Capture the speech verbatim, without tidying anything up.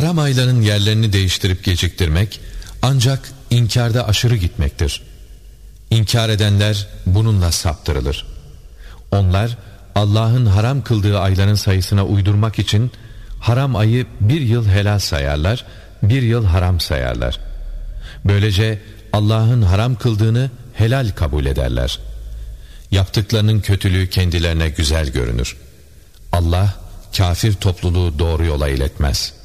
Haram ayların yerlerini değiştirip geciktirmek ancak inkarda aşırı gitmektir. İnkar edenler bununla saptırılır. Onlar Allah'ın haram kıldığı ayların sayısına uydurmak için haram ayı bir yıl helal sayarlar, bir yıl haram sayarlar. Böylece Allah'ın haram kıldığını helal kabul ederler. Yaptıklarının kötülüğü kendilerine güzel görünür. Allah kafir topluluğu doğru yola iletmez.